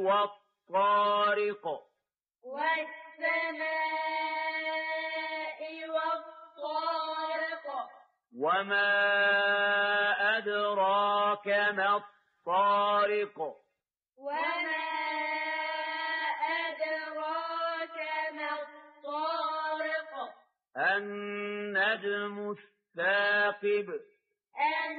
والطارق والسماء والطارق وما أدراك ما الطارق وما أدراك ما الطارق النجم الثاقب